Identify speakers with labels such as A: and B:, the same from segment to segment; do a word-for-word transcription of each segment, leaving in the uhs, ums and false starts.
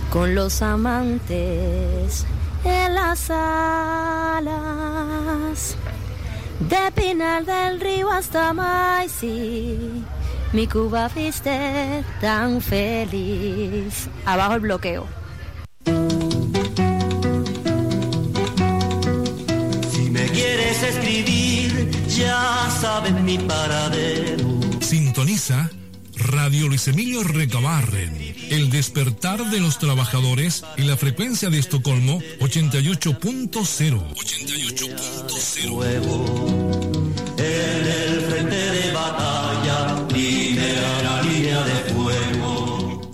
A: con los amantes en las salas, de Pinar del Río hasta Maicí, mi Cuba viste tan feliz. Abajo el bloqueo.
B: Si me quieres escribir, ya sabes mi paradero.
C: Sintoniza Radio Luis Emilio Recabarren, el despertar de los trabajadores, en la frecuencia de Estocolmo ochenta y ocho punto cero. ochenta y ocho punto cero.
B: En el frente de batalla, línea, la línea de fuego.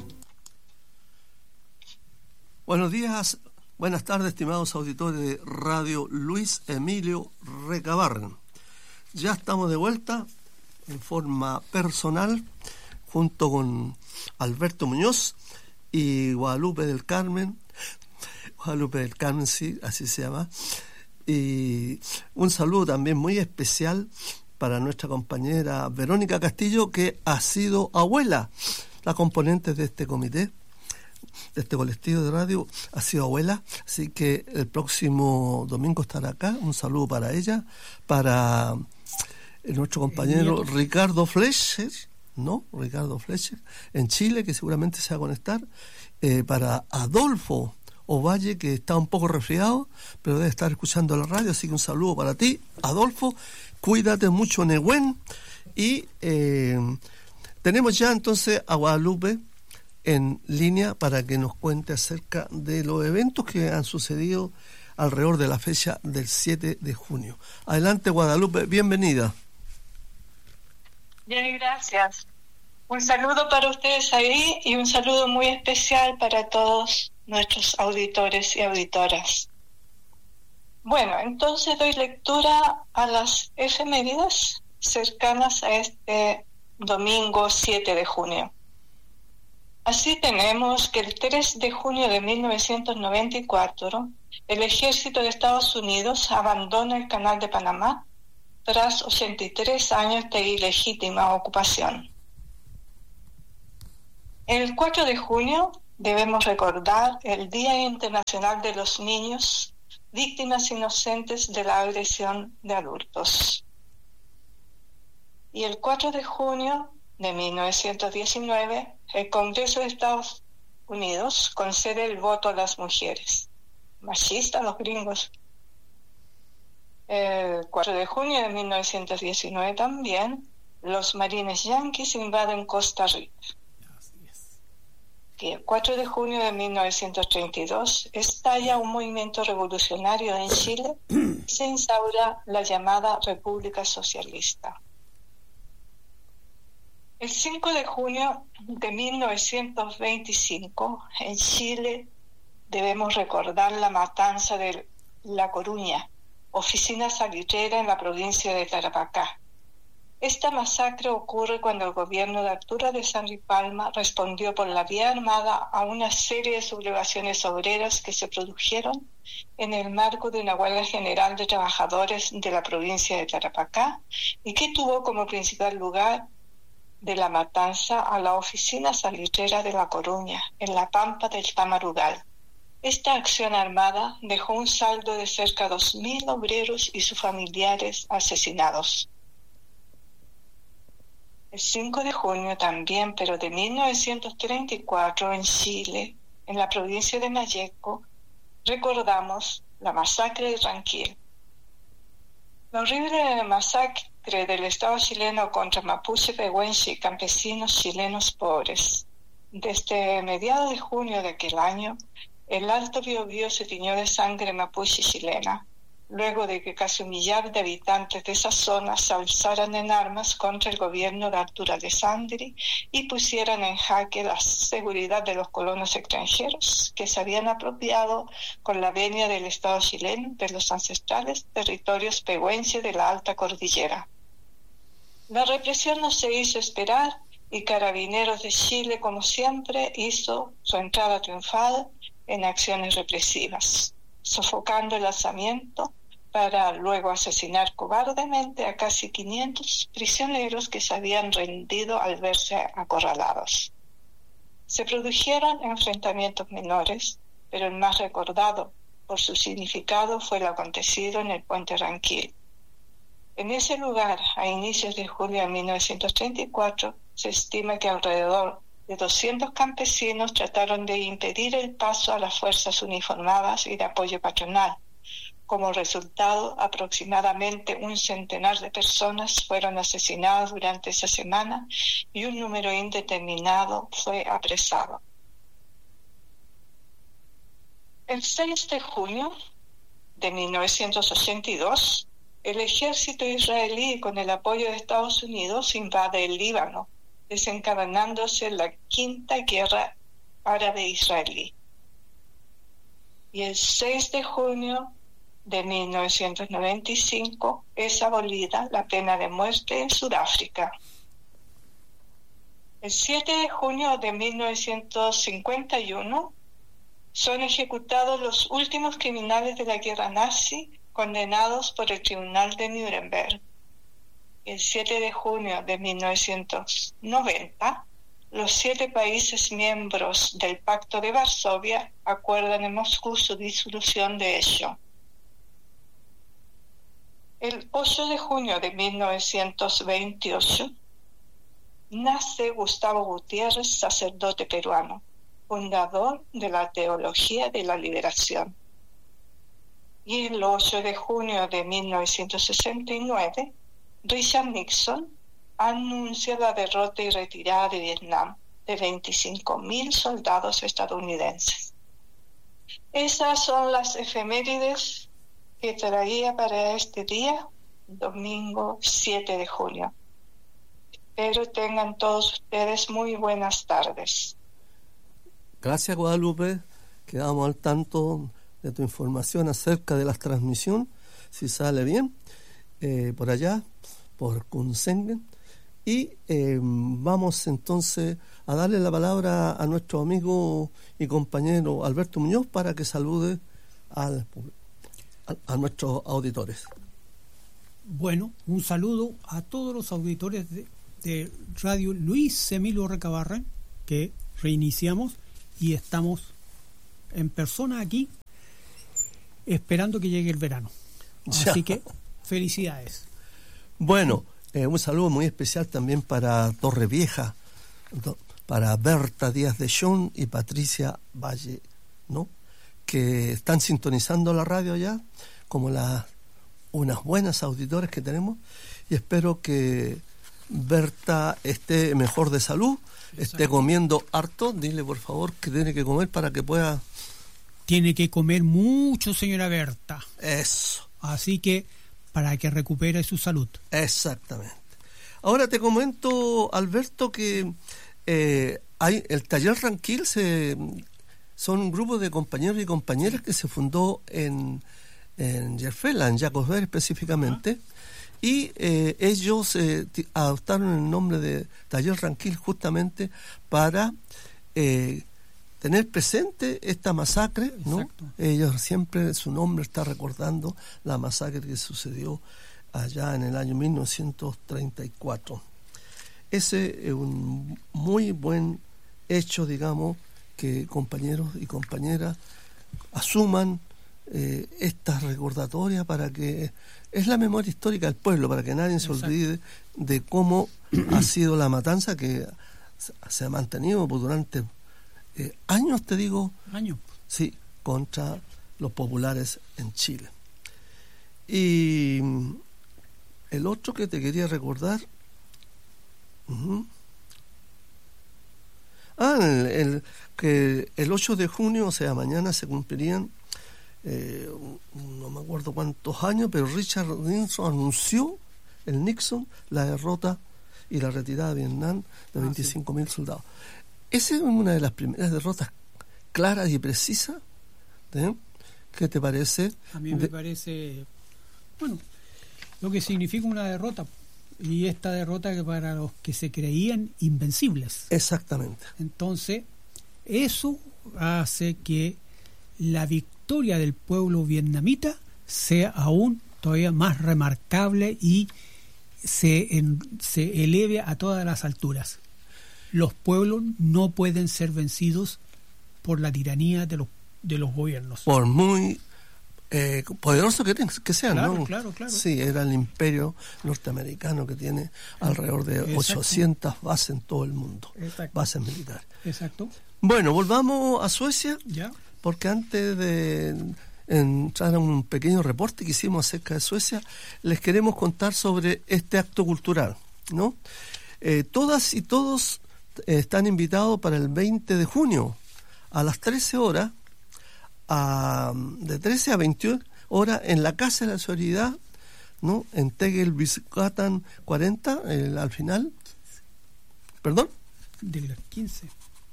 D: Buenos días, buenas tardes, estimados auditores de Radio Luis Emilio Recabarren. Ya estamos de vuelta en forma personal, junto con Alberto Muñoz y Guadalupe del Carmen, Guadalupe del Carmen, sí, así se llama, y un saludo también muy especial para nuestra compañera Verónica Castillo, que ha sido abuela, la componente de este comité, de este colectivo de radio, ha sido abuela, así que el próximo domingo estará acá. Un saludo para ella, para nuestro compañero Ricardo Fleischer, ¿no? Ricardo Fleischer, en Chile, que seguramente se va a conectar, eh, para Adolfo Ovalle, que está un poco resfriado, pero debe estar escuchando la radio, así que un saludo para ti, Adolfo, cuídate mucho, Nehuen, y eh, tenemos ya entonces a Guadalupe en línea para que nos cuente acerca de los eventos que han sucedido alrededor de la fecha del siete de junio. Adelante, Guadalupe, bienvenida.
E: Bien, gracias. Un saludo para ustedes ahí y un saludo muy especial para todos nuestros auditores y auditoras. Bueno, entonces doy lectura a las efemérides cercanas a este domingo siete de junio. Así tenemos que el tres de junio de mil novecientos noventa y cuatro, el ejército de Estados Unidos abandona el Canal de Panamá tras ochenta y tres años de ilegítima ocupación. El cuatro de junio debemos recordar el Día Internacional de los Niños, víctimas inocentes de la agresión de adultos. Y el cuatro de junio de mil novecientos diecinueve, el Congreso de Estados Unidos concede el voto a las mujeres. Machistas los gringos. El cuatro de junio de mil novecientos diecinueve también, los marines yanquis invaden Costa Rica. Y el cuatro de junio de mil novecientos treinta y dos estalla un movimiento revolucionario en Chile y se instaura la llamada República Socialista. El cinco de junio de mil novecientos veinticinco, en Chile, debemos recordar la matanza de La Coruña, oficina salitrera en la provincia de Tarapacá. Esta masacre ocurre cuando el gobierno de Arturo Alessandri Palma respondió por la vía armada a una serie de sublevaciones obreras que se produjeron en el marco de una huelga general de trabajadores de la provincia de Tarapacá y que tuvo como principal lugar de la matanza a la oficina salitrera de La Coruña, en la pampa del Tamarugal. Esta acción armada dejó un saldo de cerca de dos mil obreros y sus familiares asesinados. El cinco de junio también, pero de mil novecientos treinta y cuatro, en Chile, en la provincia de Malleco, recordamos la masacre de Ranquil. La horrible masacre del Estado chileno contra mapuche, pehuenche y campesinos chilenos pobres. Desde mediados de junio de aquel año, el Alto Biobío se tiñó de sangre mapuche chilena, luego de que casi un millar de habitantes de esa zona se alzaran en armas contra el gobierno de Arturo Alessandri y pusieran en jaque la seguridad de los colonos extranjeros que se habían apropiado con la venia del Estado chileno de los ancestrales territorios pehuenches de la Alta Cordillera. La represión no se hizo esperar y Carabineros de Chile, como siempre, hizo su entrada triunfal en acciones represivas, sofocando el alzamiento para luego asesinar cobardemente a casi quinientos prisioneros que se habían rendido al verse acorralados. Se produjeron enfrentamientos menores, pero el más recordado por su significado fue lo acontecido en el puente Ranquil. En ese lugar, a inicios de julio de mil novecientos treinta y cuatro, se estima que alrededor de doscientos campesinos trataron de impedir el paso a las fuerzas uniformadas y de apoyo patronal. Como resultado, aproximadamente un centenar de personas fueron asesinadas durante esa semana y un número indeterminado fue apresado. El seis de junio de mil novecientos ochenta y dos, el ejército israelí, con el apoyo de Estados Unidos, invade el Líbano, desencadenándose la quinta guerra árabe-israelí. Y el seis de junio de mil novecientos noventa y cinco es abolida la pena de muerte en Sudáfrica. El siete de junio de mil novecientos cincuenta y uno son ejecutados los últimos criminales de la guerra nazi condenados por el Tribunal de Nuremberg. El siete de junio de mil novecientos noventa, los siete países miembros del Pacto de Varsovia acuerdan en Moscú su disolución de ello. El ocho de junio de mil novecientos veintiocho nace Gustavo Gutiérrez, sacerdote peruano, fundador de la Teología de la Liberación. Y el ocho de junio de mil novecientos sesenta y nueve, Richard Nixon anuncia la derrota y retirada de Vietnam de veinticinco mil soldados estadounidenses. Esas son las efemérides que traía para este día, domingo siete de junio. Espero tengan todos ustedes muy buenas tardes.
D: Gracias, Guadalupe. Quedamos al tanto de tu información acerca de la transmisión, si sale bien, eh, por allá, por Kunsengen. Y eh, vamos entonces a darle la palabra a nuestro amigo y compañero Alberto Muñoz para que salude al, a, a nuestros auditores.
F: Bueno, un saludo a todos los auditores de, de Radio Luis Emilio Recabarren, que reiniciamos y estamos en persona aquí esperando que llegue el verano. Así ya. Que felicidades.
D: Bueno, eh, un saludo muy especial también para Torrevieja, para Berta Díaz de Jong y Patricia Valle, ¿no? Que están sintonizando la radio ya, como las unas buenas auditores que tenemos, y espero que Berta esté mejor de salud, esté comiendo harto. Dile por favor que tiene que comer para que pueda...
F: Tiene que comer mucho, señora Berta.
D: Eso.
F: Así que para que recupere su salud.
D: Exactamente. Ahora te comento, Alberto, que eh, hay el taller Ranquil se, son un grupo de compañeros y compañeras que se fundó en, en Yerfela, en Jacobsberg específicamente, uh-huh. y eh, ellos eh, t- adoptaron el nombre de taller Ranquil justamente para... Eh, tener presente esta masacre, ¿no? Exacto. Ellos siempre, su nombre está recordando la masacre que sucedió allá en el año mil novecientos treinta y cuatro. Ese es un muy buen hecho, digamos, que compañeros y compañeras asuman eh, esta recordatoria para que es la memoria histórica del pueblo, para que nadie se Exacto. olvide de cómo ha sido la matanza que se ha mantenido por durante Eh, años, te digo,
F: años,
D: sí, contra los populares en Chile. Y el otro que te quería recordar, uh-huh. ah, el, el, que el ocho de junio, o sea, mañana se cumplirían, eh, no me acuerdo cuántos años, pero Richard Nixon anunció, el Nixon, la derrota y la retirada de Vietnam de ah, veinticinco mil sí. soldados. Esa es una de las primeras derrotas claras y precisas. ¿eh? ¿Qué te parece?
F: A mí me de... parece, bueno, lo que significa una derrota. Y esta derrota que para los que se creían invencibles.
D: Exactamente.
F: Entonces, eso hace que la victoria del pueblo vietnamita sea aún todavía más remarcable y se, en, se eleve a todas las alturas. los pueblos no pueden ser vencidos por la tiranía de los, de los gobiernos.
D: Por muy eh, poderoso que, que sean,
F: claro,
D: ¿no?
F: Claro, claro.
D: Sí, era el imperio norteamericano que tiene alrededor de Exacto. ochocientas bases en todo el mundo.
F: Exacto.
D: Bases militares.
F: Exacto.
D: Bueno, volvamos a Suecia.
F: Ya.
D: Porque antes de entrar a un pequeño reporte que hicimos acerca de Suecia, les queremos contar sobre este acto cultural, ¿no? Eh, todas y todos eh, están invitados para el veinte de junio a las trece horas, a, de trece a veintiuna horas en la Casa de la Solidaridad, ¿no? En Tegelbygatan cuarenta, el, al final. ¿Perdón?
F: Del quince.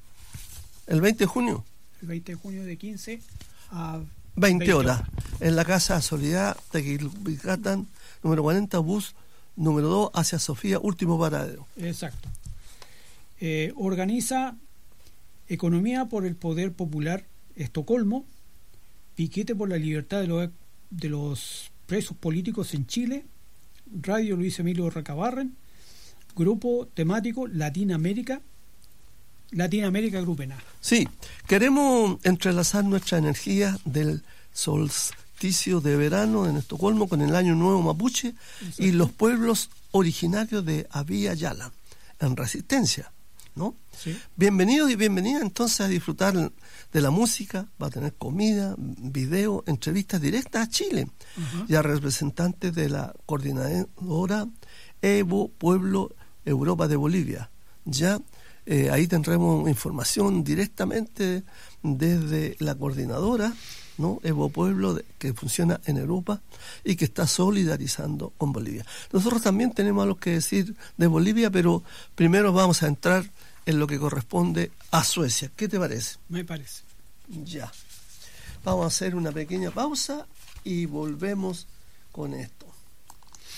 D: El veinte de junio.
F: El veinte de junio de quince a
D: veinte horas, en la Casa de Solidaridad Tegelbygatan número cuarenta, bus número dos hacia Sofía, último paradero.
F: Exacto. Eh, organiza Economía por el Poder Popular Estocolmo, Piquete por la Libertad de los, de los Presos Políticos en Chile, Radio Luis Emilio Recabarren, Grupo Temático Latinoamérica, Latinoamérica Grupena.
D: Sí, queremos entrelazar nuestra energía del solsticio de verano en Estocolmo con el Año Nuevo Mapuche. Exacto. Y los pueblos originarios de Abya Yala, en resistencia, ¿no?
F: Sí.
D: Bienvenidos y bienvenidas entonces a disfrutar de la música. Va a tener comida, video, entrevistas directas a Chile. Uh-huh. Y a representantes de la coordinadora Evo Pueblo Europa de Bolivia. Ya eh, ahí tendremos información directamente desde la coordinadora, ¿no? Evo Pueblo, de, que funciona en Europa y que está solidarizando con Bolivia. Nosotros también tenemos algo que decir de Bolivia, pero primero vamos a entrar en lo que corresponde a Suecia. ¿Qué te parece?
F: Me parece.
D: Ya. Vamos a hacer una pequeña pausa y volvemos con esto.